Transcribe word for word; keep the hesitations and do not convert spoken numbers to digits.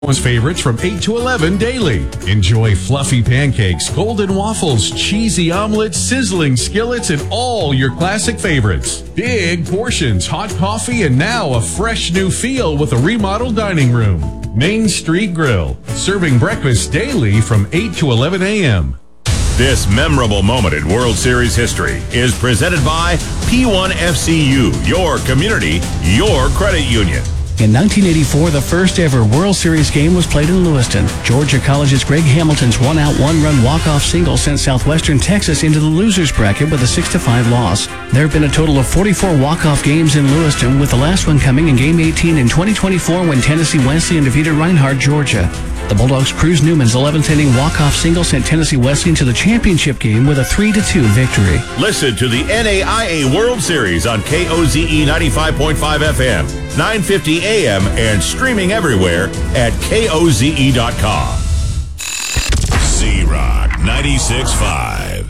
Favorites from eight to eleven daily. Enjoy fluffy pancakes, golden waffles, cheesy omelets, sizzling skillets, and all your classic favorites. Big portions, hot coffee, and now a fresh new feel with a remodeled dining room. Main Street Grill, serving breakfast daily from eight to eleven a.m. This memorable moment in World Series history is presented by P one F C U, your community, your credit union. In nineteen eighty-four, the first ever World Series game was played in Lewiston. Georgia College's Greg Hamilton's one-out, one-run walk-off single sent Southwestern Texas into the losers bracket with a six to five loss. There have been a total of forty-four walk-off games in Lewiston, with the last one coming in Game eighteen in twenty twenty-four when Tennessee Wesleyan defeated Reinhardt, Georgia. The Bulldogs' Cruz Newman's eleventh inning walk-off single sent Tennessee Wesleyan to the championship game with a three to two victory. Listen to the N A I A World Series on K O Z E ninety-five point five F M, nine fifty A M, and streaming everywhere at K O Z E dot com. Z-Rock ninety-six point five.